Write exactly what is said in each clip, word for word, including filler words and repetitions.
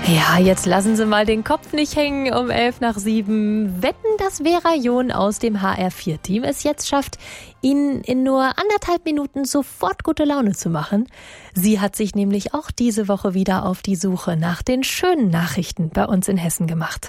Ja, jetzt lassen Sie mal den Kopf nicht hängen um elf nach sieben. Wetten, dass Vera John aus dem H R vier Team es jetzt schafft, Ihnen in nur anderthalb Minuten sofort gute Laune zu machen. Sie hat sich nämlich auch diese Woche wieder auf die Suche nach den schönen Nachrichten bei uns in Hessen gemacht.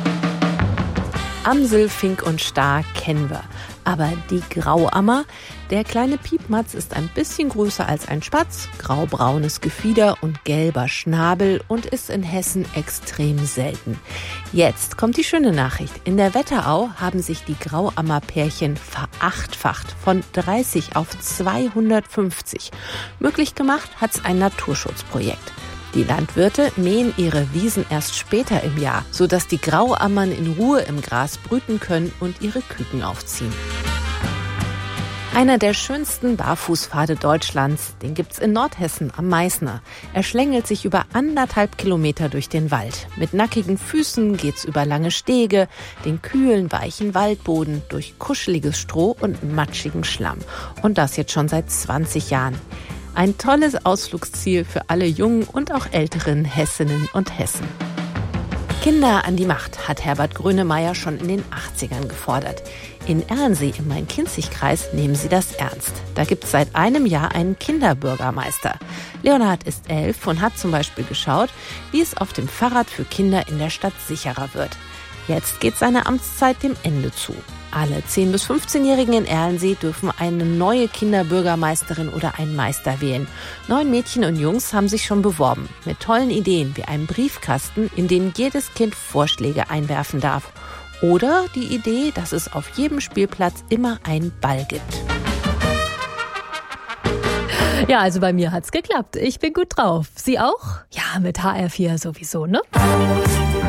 Amsel, Fink und Star kennen wir. Aber die Grauammer, der kleine Piepmatz ist ein bisschen größer als ein Spatz, graubraunes Gefieder und gelber Schnabel und ist in Hessen extrem selten. Jetzt kommt die schöne Nachricht. In der Wetterau haben sich die Grauammer-Pärchen verachtfacht, von dreißig auf zweihundertfünfzig. Möglich gemacht hat's ein Naturschutzprojekt. Die Landwirte mähen ihre Wiesen erst später im Jahr, sodass die Grauammern in Ruhe im Gras brüten können und ihre Küken aufziehen. Einer der schönsten Barfußpfade Deutschlands, den gibt's in Nordhessen am Meißner. Er schlängelt sich über anderthalb Kilometer durch den Wald. Mit nackigen Füßen geht's über lange Stege, den kühlen, weichen Waldboden, durch kuscheliges Stroh und matschigen Schlamm. Und das jetzt schon seit zwanzig Jahren. Ein tolles Ausflugsziel für alle jungen und auch älteren Hessinnen und Hessen. Kinder an die Macht hat Herbert Grönemeyer schon in den achtzigern gefordert. In Erlensee im Main-Kinzig-Kreis nehmen sie das ernst. Da gibt es seit einem Jahr einen Kinderbürgermeister. Leonhard ist elf und hat zum Beispiel geschaut, wie es auf dem Fahrrad für Kinder in der Stadt sicherer wird. Jetzt geht seine Amtszeit dem Ende zu. Alle zehn- bis fünfzehnjährigen in Erlensee dürfen eine neue Kinderbürgermeisterin oder einen Meister wählen. Neun Mädchen und Jungs haben sich schon beworben. Mit tollen Ideen wie einem Briefkasten, in den jedes Kind Vorschläge einwerfen darf. Oder die Idee, dass es auf jedem Spielplatz immer einen Ball gibt. Ja, also bei mir hat's geklappt. Ich bin gut drauf. Sie auch? Ja, mit H R vier sowieso, ne?